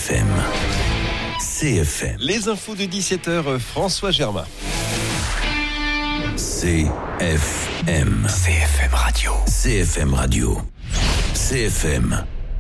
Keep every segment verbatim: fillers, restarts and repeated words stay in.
F M. C F M. Les infos de dix-sept heures, François Germain. C F M. C F M Radio. C F M Radio. C F M.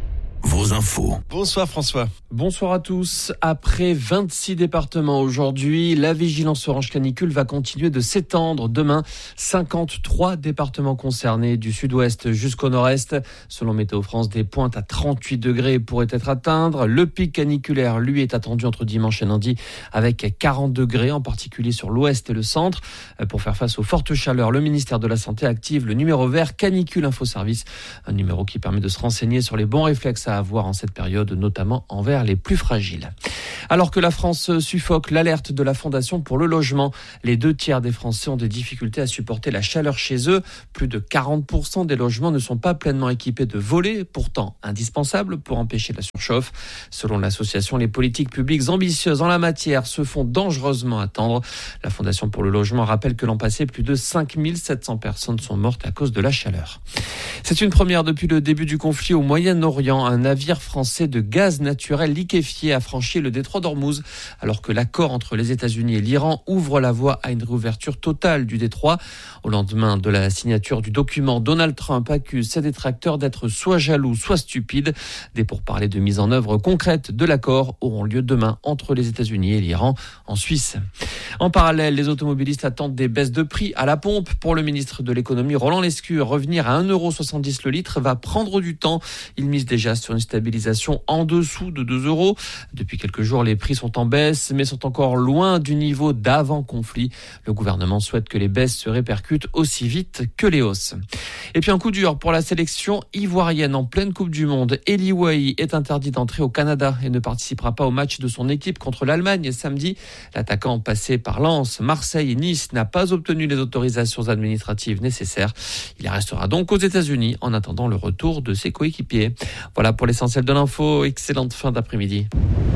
Vos infos. Bonsoir François. Bonsoir à tous. Après vingt-six départements aujourd'hui, la vigilance orange canicule va continuer de s'étendre. Demain, cinquante-trois départements concernés du sud-ouest jusqu'au nord-est. Selon Météo France, des pointes à trente-huit degrés pourraient être atteintes. Le pic caniculaire, lui, est attendu entre dimanche et lundi avec quarante degrés, en particulier sur l'ouest et le centre. Pour faire face aux fortes chaleurs, le ministère de la Santé active le numéro vert Canicule Info Service, un numéro qui permet de se renseigner sur les bons réflexes à avoir en cette période, notamment envers les plus fragiles. Alors que la France suffoque, l'alerte de la Fondation pour le logement. Les deux tiers des Français ont des difficultés à supporter la chaleur chez eux. Plus de quarante pour cent des logements ne sont pas pleinement équipés de volets, pourtant indispensables pour empêcher la surchauffe. Selon l'association, les politiques publiques ambitieuses en la matière se font dangereusement attendre. La Fondation pour le logement rappelle que l'an passé, plus de cinq mille sept cents personnes sont mortes à cause de la chaleur. C'est une première depuis le début du conflit au Moyen-Orient. Un navire français de gaz naturel liquéfié a franchi le détroit d'Ormuz, alors que l'accord entre les États-Unis et l'Iran ouvre la voie à une réouverture totale du détroit. Au lendemain de la signature du document, Donald Trump accuse ses détracteurs d'être soit jaloux, soit stupides. Des pourparlers de mise en œuvre concrète de l'accord auront lieu demain entre les États-Unis et l'Iran en Suisse. En parallèle, les automobilistes attendent des baisses de prix à la pompe. Pour le ministre de l'économie, Roland Lescure, revenir à un euro soixante-dix le litre va prendre du temps. Il mise déjà sur une stabilisation en dessous de deux euros. Depuis quelques jours, les prix sont en baisse, mais sont encore loin du niveau d'avant-conflit. Le gouvernement souhaite que les baisses se répercutent aussi vite que les hausses. Et puis un coup dur pour la sélection ivoirienne en pleine Coupe du Monde. Eli Wahi est interdit d'entrer au Canada et ne participera pas au match de son équipe contre l'Allemagne samedi. L'attaquant passé par Lens, Marseille et Nice n'a pas obtenu les autorisations administratives nécessaires. Il restera donc aux États-Unis en attendant le retour de ses coéquipiers. Voilà pour l'essentiel de l'info. Excellente fin d'après-midi.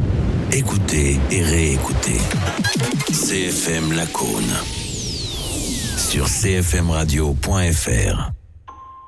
Écoutez et réécoutez. C F M Lacaune. Sur c f m radio point f r.